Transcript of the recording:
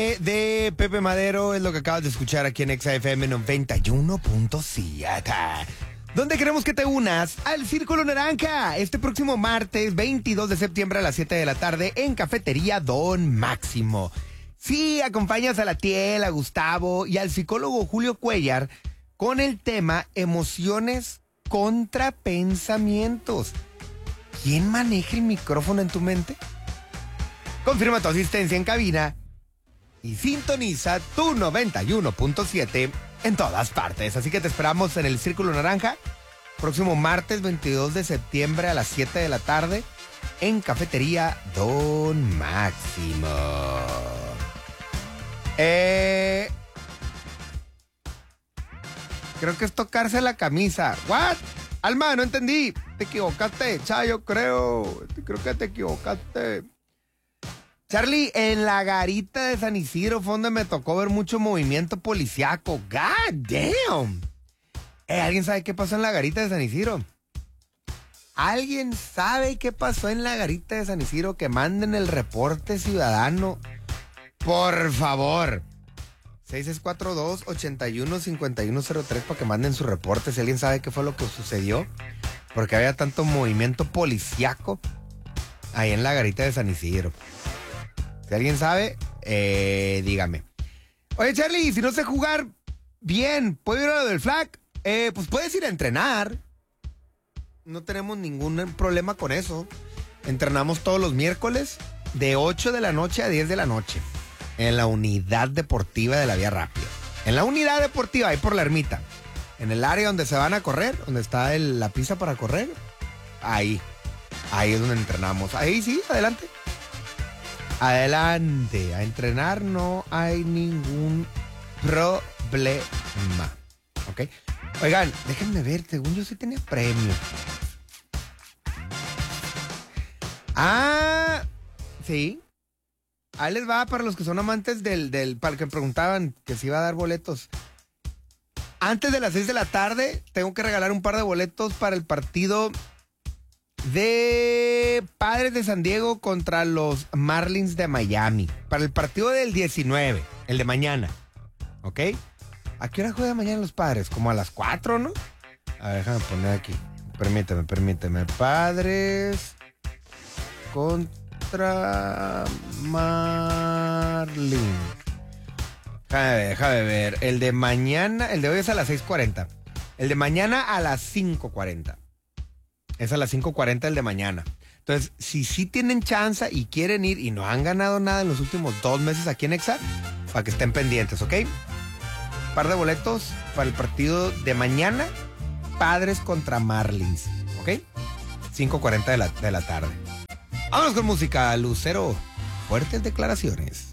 De Pepe Madero es lo que acabas de escuchar aquí en XFM 91.7. Donde queremos que te unas al Círculo Naranja este próximo martes 22 de septiembre a las 7 de la tarde en Cafetería Don Máximo. Sí, acompañas a la Tiel, a Gustavo y al psicólogo Julio Cuellar con el tema emociones contra pensamientos. ¿Quién maneja el micrófono en tu mente? Confirma tu asistencia en cabina y sintoniza tu 91.7 en todas partes. Así que te esperamos en el Círculo Naranja, próximo martes 22 de septiembre a las 7 de la tarde en Cafetería Don Máximo. Creo que es tocarse la camisa. ¿What? Alma, no entendí. Te equivocaste, Chayo, creo que te equivocaste. Charlie, en la garita de San Isidro fue donde me tocó ver mucho movimiento policiaco. God damn. ¿Alguien sabe qué pasó en la garita de San Isidro? ¿Alguien sabe qué pasó en la garita de San Isidro? Que manden el reporte ciudadano. Por favor. 6642-815103 para que manden su reporte si alguien sabe qué fue lo que sucedió. Porque había tanto movimiento policiaco ahí en la garita de San Isidro. Si alguien sabe, dígame. Oye, Charlie, si no sé jugar bien, ¿puedo ir a lo del flag? Pues puedes ir a entrenar. No tenemos ningún problema con eso. Entrenamos todos los miércoles de 8 de la noche a 10 de la noche en la unidad deportiva de la Vía Rápida. En la unidad deportiva, ahí por la ermita. En el área donde se van a correr, donde está la pista para correr. Ahí es donde entrenamos. Ahí sí, adelante. Adelante, a entrenar no hay ningún problema. ¿Ok? Oigan, déjenme ver, según yo sí tenía premio. Ah, sí. Ahí les va para los que son amantes para que preguntaban que si iba a dar boletos. Antes de las 6 de la tarde, tengo que regalar un par de boletos para el partido de Padres de San Diego contra los Marlins de Miami. Para el partido del 19, el de mañana. ¿Ok? ¿A qué hora juegan mañana los Padres? Como a las 4, ¿no? A ver, déjame poner aquí. Permíteme. Padres contra Marlins. Déjame ver. El de mañana, el de hoy es a las 6:40. El de mañana a las 5:40. Es a las 5:40 el de mañana. Entonces, si sí tienen chance y quieren ir y no han ganado nada en los últimos 2 meses aquí en Exa, para que estén pendientes, ¿ok? Par de boletos para el partido de mañana, Padres contra Marlins, ¿ok? 5:40 de la tarde. Vámonos con música, Lucero. Fuertes declaraciones.